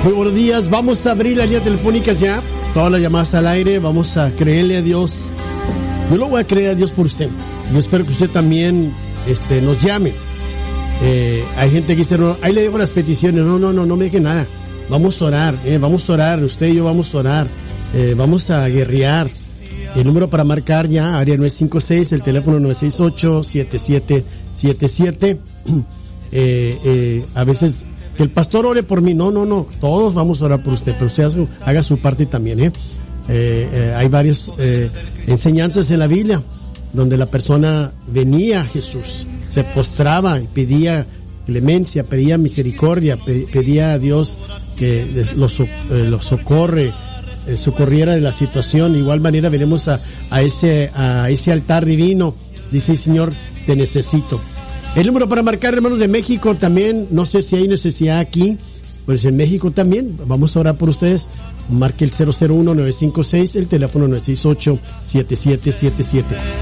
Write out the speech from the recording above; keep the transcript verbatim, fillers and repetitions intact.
Muy buenos días, vamos a abrir la línea telefónica ya. Todas las llamadas al aire, vamos a creerle a Dios. Yo lo voy a creer a Dios por usted. Yo espero que usted también este, nos llame. Eh, hay gente que dice, no, ahí le dejo las peticiones. No, no, no, no me deje nada. Vamos a orar, eh, vamos a orar. Usted y yo vamos a orar. Eh, vamos a guerrear. El número para marcar ya, área nueve cinco seis, el teléfono nueve seis ocho, siete siete siete siete. Eh, eh, a veces que el pastor ore por mí. No, no, no. Todos vamos a orar por usted, pero usted haga, haga su parte también, ¿eh? Eh, eh, hay varias eh, enseñanzas en la Biblia donde la persona venía a Jesús, se postraba y pedía clemencia, pedía misericordia, pedía a Dios que lo, so, eh, lo socorre, eh, socorriera de la situación. De igual manera venimos a, a ese a ese altar divino. Dice, Señor, te necesito. El número para marcar, hermanos de México, también, no sé si hay necesidad aquí, pues en México también, vamos a orar por ustedes. Marque el cero cero uno nueve cinco seis, el teléfono nueve seis ocho, siete siete siete siete.